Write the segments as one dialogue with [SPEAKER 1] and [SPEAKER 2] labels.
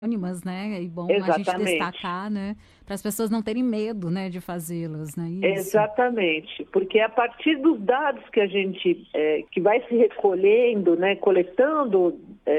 [SPEAKER 1] anônimas, né, é bom a gente
[SPEAKER 2] Exatamente.
[SPEAKER 1] destacar, né, para as pessoas não terem medo, né, de fazê-las, não é isso?
[SPEAKER 2] Exatamente, porque a partir dos dados que a gente que vai se recolhendo, né, coletando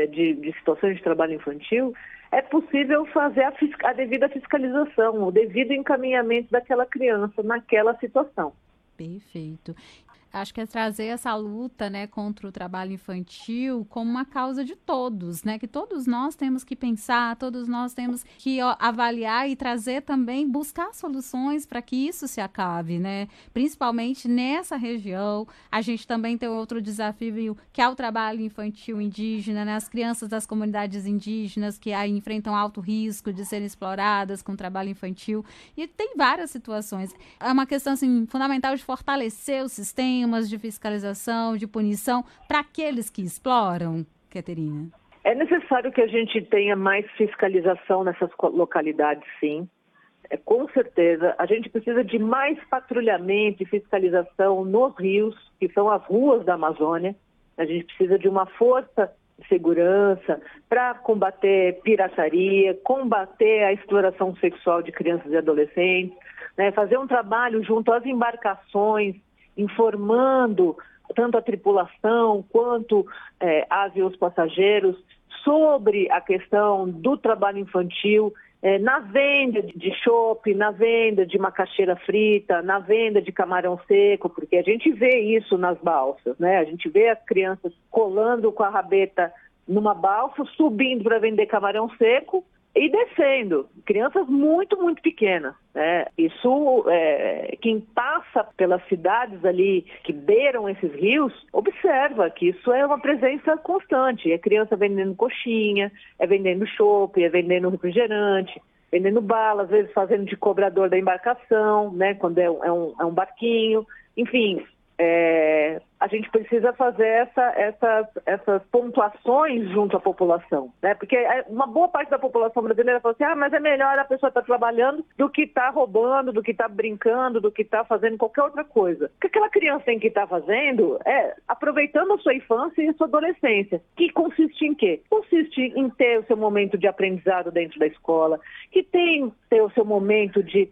[SPEAKER 2] de situações de trabalho infantil, é possível fazer a devida fiscalização, o devido encaminhamento daquela criança naquela situação.
[SPEAKER 1] Perfeito. Acho que é trazer essa luta, né, contra o trabalho infantil como uma causa de todos, né, que todos nós temos que pensar, todos nós temos que avaliar e trazer também, buscar soluções para que isso se acabe, né, principalmente nessa região. A gente também tem outro desafio que é o trabalho infantil indígena, né, as crianças das comunidades indígenas que aí enfrentam alto risco de serem exploradas com trabalho infantil, e tem várias situações. É uma questão assim, fundamental de fortalecer o sistema de fiscalização, de punição para aqueles que exploram, Caterina?
[SPEAKER 2] É necessário que a gente tenha mais fiscalização nessas localidades, sim. Com certeza. A gente precisa de mais patrulhamento e fiscalização nos rios, que são as ruas da Amazônia. A gente precisa de uma força de segurança para combater pirataria, combater a exploração sexual de crianças e adolescentes, né? Fazer um trabalho junto às embarcações, informando tanto a tripulação quanto as e os passageiros sobre a questão do trabalho infantil, na venda de chopp, na venda de macaxeira frita, na venda de camarão seco, porque a gente vê isso nas balsas, né? A gente vê as crianças colando com a rabeta numa balsa, subindo para vender camarão seco e descendo. Crianças muito, muito pequenas, né? Isso, quem passa pelas cidades ali que beiram esses rios, observa que isso é uma presença constante. É criança vendendo coxinha, é vendendo chopp, é vendendo refrigerante, vendendo bala, às vezes fazendo de cobrador da embarcação, né? Quando é um barquinho. Enfim, a gente precisa fazer essas pontuações junto à população, né? Porque uma boa parte da população brasileira fala assim, mas é melhor a pessoa estar trabalhando do que estar roubando, do que estar brincando, do que estar fazendo qualquer outra coisa. O que aquela criança tem que estar fazendo é aproveitando a sua infância e a sua adolescência, que consiste em quê? Consiste em ter o seu momento de aprendizado dentro da escola, que tem ter o seu momento de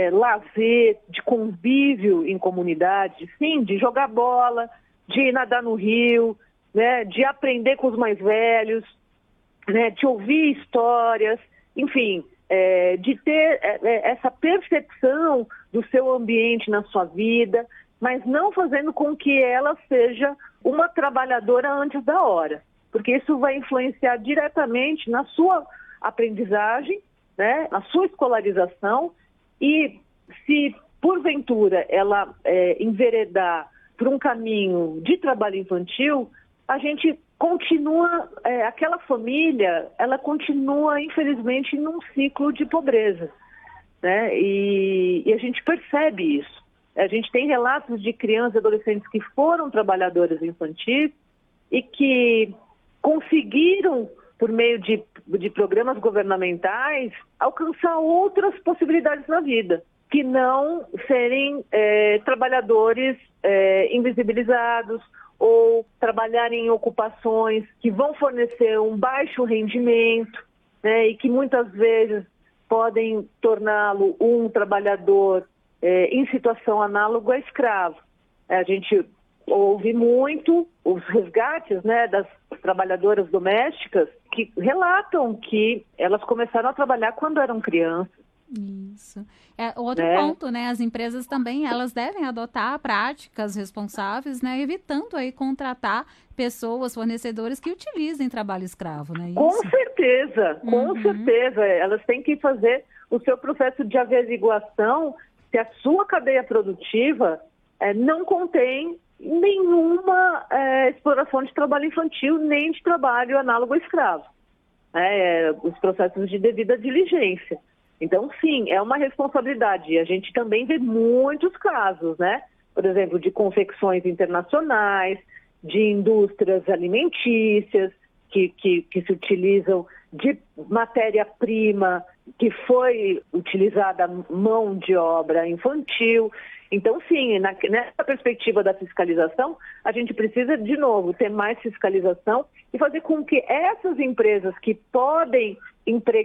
[SPEAKER 2] lazer, de convívio em comunidade, sim, de jogar bola, de nadar no rio, né, de aprender com os mais velhos, né, de ouvir histórias, enfim, de ter essa percepção do seu ambiente na sua vida, mas não fazendo com que ela seja uma trabalhadora antes da hora, porque isso vai influenciar diretamente na sua aprendizagem, né, na sua escolarização, e se porventura ela enveredar por um caminho de trabalho infantil, a gente continua, aquela família, ela continua, infelizmente, num ciclo de pobreza, né? E a gente percebe isso. A gente tem relatos de crianças e adolescentes que foram trabalhadoras infantis e que conseguiram, por meio de programas governamentais, alcançar outras possibilidades na vida, que não serem trabalhadores invisibilizados ou trabalharem em ocupações que vão fornecer um baixo rendimento, né, e que muitas vezes podem torná-lo um trabalhador em situação análoga a escravo. A gente ouve muito os resgates, né, das trabalhadoras domésticas que relatam que elas começaram a trabalhar quando eram crianças.
[SPEAKER 1] Isso. Outro
[SPEAKER 2] Né?
[SPEAKER 1] ponto, né? As empresas também, elas devem adotar práticas responsáveis, né? Evitando aí contratar pessoas, fornecedores que utilizem trabalho escravo, não é
[SPEAKER 2] Com
[SPEAKER 1] isso?
[SPEAKER 2] certeza, com
[SPEAKER 1] Uhum.
[SPEAKER 2] certeza. Elas têm que fazer o seu processo de averiguação se a sua cadeia produtiva não contém nenhuma exploração de trabalho infantil, nem de trabalho análogo a escravo. Os processos de devida diligência. Então, sim, é uma responsabilidade. A gente também vê muitos casos, né? Por exemplo, de confecções internacionais, de indústrias alimentícias, que se utilizam de matéria-prima que foi utilizada mão de obra infantil. Então, sim, nessa perspectiva da fiscalização, a gente precisa, de novo, ter mais fiscalização e fazer com que essas empresas que podem empregar